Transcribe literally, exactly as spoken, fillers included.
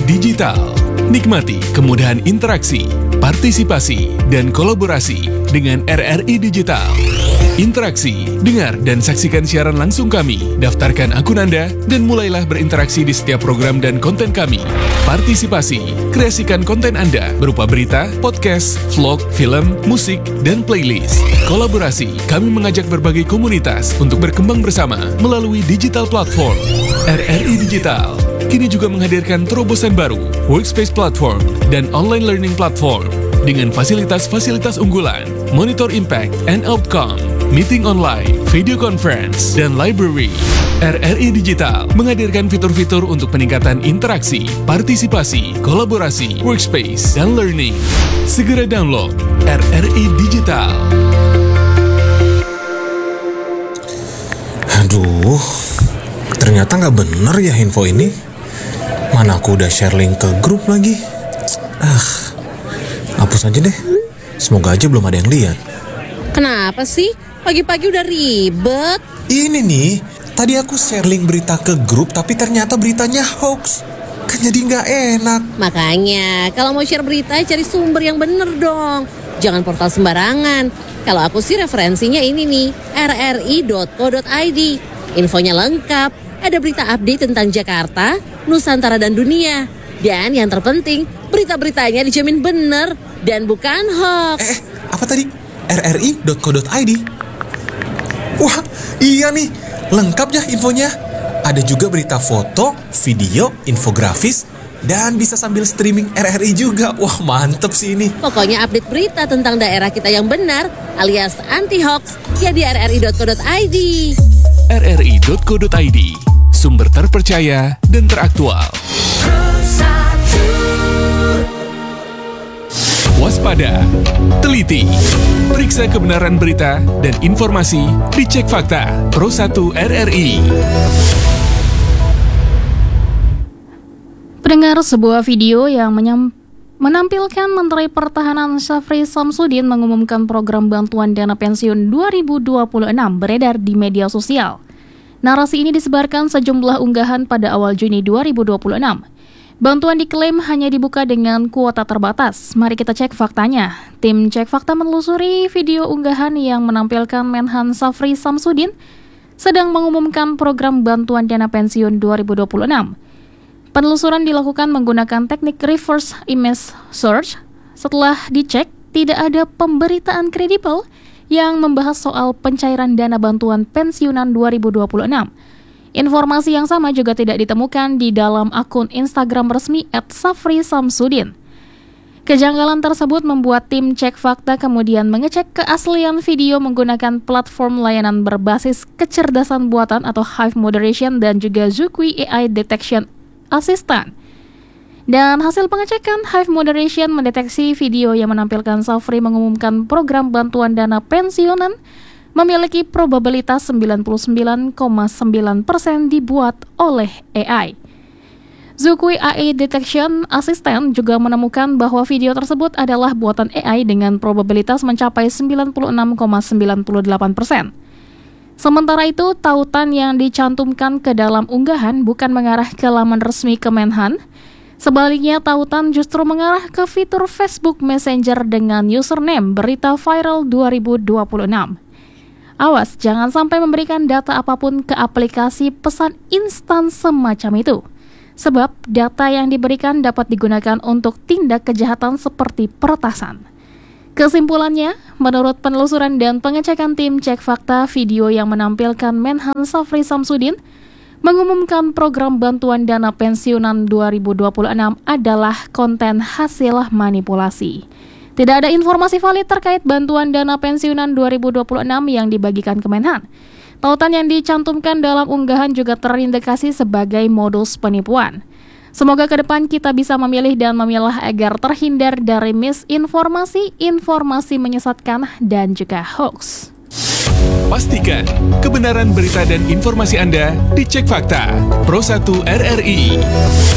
Digital. Nikmati kemudahan interaksi, partisipasi, dan kolaborasi dengan R R I Digital. Interaksi, dengar dan saksikan siaran langsung kami, daftarkan akun Anda, dan mulailah berinteraksi di setiap program dan konten kami. Partisipasi, kreasikan konten Anda berupa berita, podcast, vlog, film, musik, dan playlist. Kolaborasi, kami mengajak berbagai komunitas untuk berkembang bersama melalui digital platform. R R I Digital kini juga menghadirkan terobosan baru, workspace platform, dan online learning platform dengan fasilitas-fasilitas unggulan, monitor impact and outcome, meeting online, video conference, dan library. R R I Digital menghadirkan fitur-fitur untuk peningkatan interaksi, partisipasi, kolaborasi, workspace, dan learning. Segera download R R I Digital. Aduh, ternyata nggak bener ya info ini. Mana aku udah share link ke grup lagi. Ah, hapus aja deh. Semoga aja belum ada yang lihat. Kenapa sih? Pagi-pagi udah ribet. Ini nih, tadi aku share link berita ke grup, tapi ternyata beritanya hoax. Kan jadi nggak enak. Makanya, kalau mau share berita, cari sumber yang bener dong. Jangan portal sembarangan. Kalau aku sih referensinya ini nih, r r i dot co dot i d. Infonya lengkap. Ada berita update tentang Jakarta, Nusantara, dan dunia. Dan yang terpenting, berita-beritanya dijamin bener dan bukan hoax. Eh, apa tadi? r r i dot co dot i d. Wah, iya nih, lengkap ya infonya. Ada juga berita foto, video, infografis, dan bisa sambil streaming R R I juga. Wah, mantep sih ini. Pokoknya update berita tentang daerah kita yang benar, alias anti-hoax, ya di r r i dot co dot i d. r r i dot co dot i d, sumber terpercaya dan teraktual. Waspada, teliti, periksa kebenaran berita dan informasi, dicek fakta. Pro satu R R I. Pendengar, sebuah video yang menyam- menampilkan Menteri Pertahanan Syafri Samsudin mengumumkan program bantuan dana pensiun dua ribu dua puluh enam beredar di media sosial. Narasi ini disebarkan sejumlah unggahan pada awal Juni dua ribu dua puluh enam. Bantuan diklaim hanya dibuka dengan kuota terbatas. Mari kita cek faktanya. Tim Cek Fakta menelusuri video unggahan yang menampilkan Menhan Syafri Samsudin sedang mengumumkan program bantuan dana pensiun dua ribu dua puluh enam. Penelusuran dilakukan menggunakan teknik reverse image search. Setelah dicek, tidak ada pemberitaan kredibel yang membahas soal pencairan dana bantuan pensiunan dua ribu dua puluh enam. Informasi yang sama juga tidak ditemukan di dalam akun Instagram resmi et syafri samsudin. Kejanggalan tersebut membuat tim Cek Fakta kemudian mengecek keaslian video menggunakan platform layanan berbasis kecerdasan buatan atau Hive Moderation dan juga Zukui A I Detection Assistant. Dan hasil pengecekan, Hive Moderation mendeteksi video yang menampilkan Syafri mengumumkan program bantuan dana pensiunan memiliki probabilitas sembilan puluh sembilan koma sembilan persen dibuat oleh A I. Zukui A I Detection Assistant juga menemukan bahwa video tersebut adalah buatan A I dengan probabilitas mencapai sembilan puluh enam koma sembilan delapan persen. Sementara itu, tautan yang dicantumkan ke dalam unggahan bukan mengarah ke laman resmi Kemenhan. Sebaliknya, tautan justru mengarah ke fitur Facebook Messenger dengan username berita viral dua ribu dua puluh enam. Awas, jangan sampai memberikan data apapun ke aplikasi pesan instan semacam itu. Sebab data yang diberikan dapat digunakan untuk tindak kejahatan seperti peretasan. Kesimpulannya, menurut penelusuran dan pengecekan tim Cek Fakta, video yang menampilkan Menhan Syafri Samsudin mengumumkan program bantuan dana pensiunan dua ribu dua puluh enam adalah konten hasil manipulasi. Tidak ada informasi valid terkait bantuan dana pensiunan dua ribu dua puluh enam yang dibagikan Kemenhan. Tautan yang dicantumkan dalam unggahan juga terindikasi sebagai modus penipuan. Semoga ke depan kita bisa memilih dan memilah agar terhindar dari misinformasi, informasi menyesatkan, dan juga hoax. Pastikan kebenaran berita dan informasi Anda dicek fakta. Pro satu R R I.